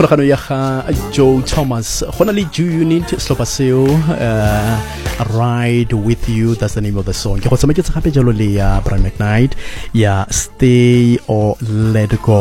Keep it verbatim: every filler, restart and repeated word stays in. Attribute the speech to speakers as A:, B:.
A: kgolagano ya ga Joe Thomas go na le Do You Need Slopa seo uh, Ride With You, that's the name of the song. Ke go tsamaketsa gape jalo le ya Brian McKnight ya Stay or Let Go.